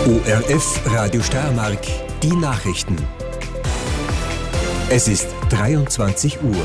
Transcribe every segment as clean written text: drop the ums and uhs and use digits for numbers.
ORF Radio Steiermark, die Nachrichten. Es ist 23 Uhr.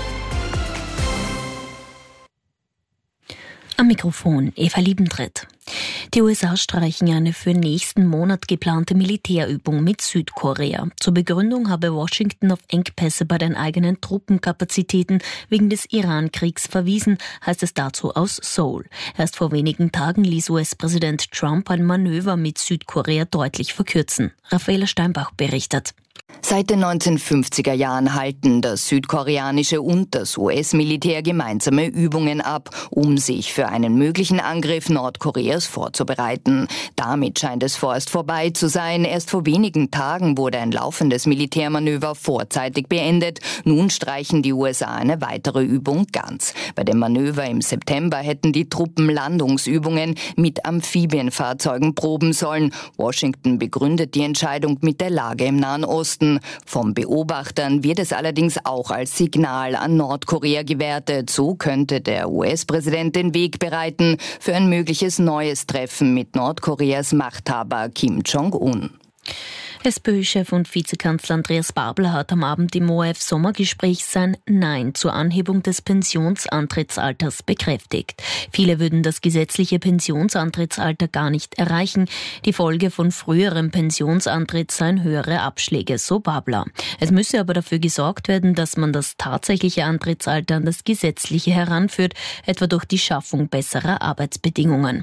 Am Mikrofon Eva Liebentritt. Die USA streichen eine für nächsten Monat geplante Militärübung mit Südkorea. Zur Begründung habe Washington auf Engpässe bei den eigenen Truppenkapazitäten wegen des Iran-Kriegs verwiesen, heißt es dazu aus Seoul. Erst vor wenigen Tagen ließ US-Präsident Trump ein Manöver mit Südkorea deutlich verkürzen. Raffaela Steinbach berichtet. Seit den 1950er Jahren halten das südkoreanische und das US-Militär gemeinsame Übungen ab, um sich für einen möglichen Angriff Nordkoreas vorzubereiten. Damit scheint es vorerst vorbei zu sein. Erst vor wenigen Tagen wurde ein laufendes Militärmanöver vorzeitig beendet. Nun streichen die USA eine weitere Übung ganz. Bei dem Manöver im September hätten die Truppen Landungsübungen mit Amphibienfahrzeugen proben sollen. Washington begründet die Entscheidung mit der Lage im Nahen Osten. Von Beobachtern wird es allerdings auch als Signal an Nordkorea gewertet. So könnte der US-Präsident den Weg bereiten für ein mögliches neues Treffen mit Nordkoreas Machthaber Kim Jong-un. SPÖ-Chef und Vizekanzler Andreas Babler hat am Abend im ORF-Sommergespräch sein Nein zur Anhebung des Pensionsantrittsalters bekräftigt. Viele würden das gesetzliche Pensionsantrittsalter gar nicht erreichen. Die Folge von früherem Pensionsantritt seien höhere Abschläge, so Babler. Es müsse aber dafür gesorgt werden, dass man das tatsächliche Antrittsalter an das gesetzliche heranführt, etwa durch die Schaffung besserer Arbeitsbedingungen.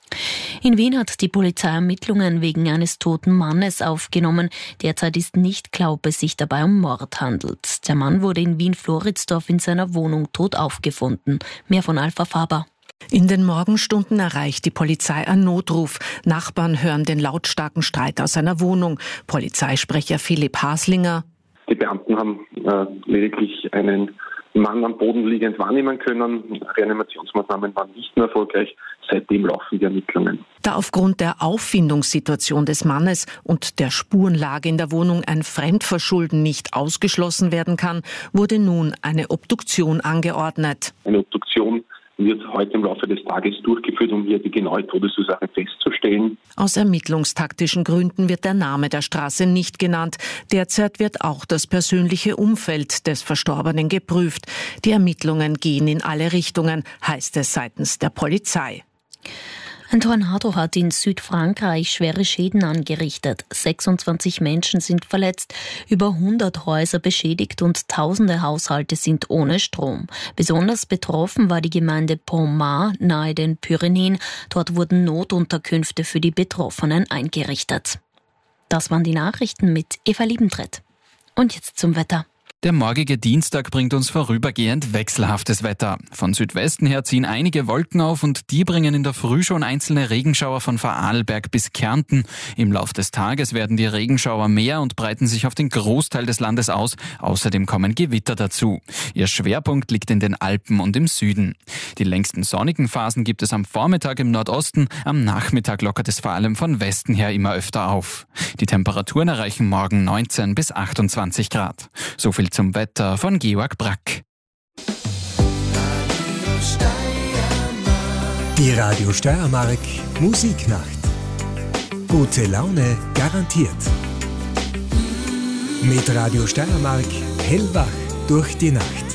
In Wien hat die Polizei Ermittlungen wegen eines toten Mannes aufgenommen. Derzeit ist nicht klar, ob es sich dabei um Mord handelt. Der Mann wurde in Wien-Floridsdorf in seiner Wohnung tot aufgefunden. Mehr von Alpha Faber. In den Morgenstunden erreicht die Polizei einen Notruf. Nachbarn hören den lautstarken Streit aus einer Wohnung. Polizeisprecher Philipp Haslinger. Die Beamten haben lediglich einen Mann am Boden liegend wahrnehmen können. Reanimationsmaßnahmen waren nicht mehr erfolgreich. Seitdem laufen die Ermittlungen. Da aufgrund der Auffindungssituation des Mannes und der Spurenlage in der Wohnung ein Fremdverschulden nicht ausgeschlossen werden kann, wurde nun eine Obduktion angeordnet. Eine Obduktion wird heute im Laufe des Tages durchgeführt, um hier die genaue Todesursache festzustellen. Aus ermittlungstaktischen Gründen wird der Name der Straße nicht genannt. Derzeit wird auch das persönliche Umfeld des Verstorbenen geprüft. Die Ermittlungen gehen in alle Richtungen, heißt es seitens der Polizei. Ein Tornado hat in Südfrankreich schwere Schäden angerichtet. 26 Menschen sind verletzt, über 100 Häuser beschädigt und tausende Haushalte sind ohne Strom. Besonders betroffen war die Gemeinde Pontmain nahe den Pyrenäen. Dort wurden Notunterkünfte für die Betroffenen eingerichtet. Das waren die Nachrichten mit Eva Liebentritt. Und jetzt zum Wetter. Der morgige Dienstag bringt uns vorübergehend wechselhaftes Wetter. Von Südwesten her ziehen einige Wolken auf und die bringen in der Früh schon einzelne Regenschauer von Vorarlberg bis Kärnten. Im Lauf des Tages werden die Regenschauer mehr und breiten sich auf den Großteil des Landes aus. Außerdem kommen Gewitter dazu. Ihr Schwerpunkt liegt in den Alpen und im Süden. Die längsten sonnigen Phasen gibt es am Vormittag im Nordosten. Am Nachmittag lockert es vor allem von Westen her immer öfter auf. Die Temperaturen erreichen morgen 19 bis 28 Grad. So viel zum Wetter von Georg Brack. Die Radio Steiermark Musiknacht. Gute Laune garantiert. Mit Radio Steiermark hellwach durch die Nacht.